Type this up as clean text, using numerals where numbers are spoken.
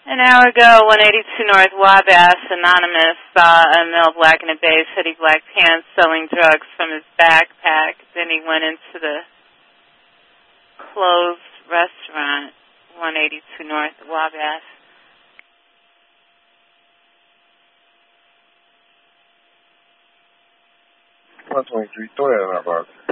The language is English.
An hour ago, 182 North Wabash, Anonymous saw a male black in a beige hoodie, black pants, selling drugs from his backpack. Then he went into the closed restaurant, 182 North Wabash. $123, throw that in our box.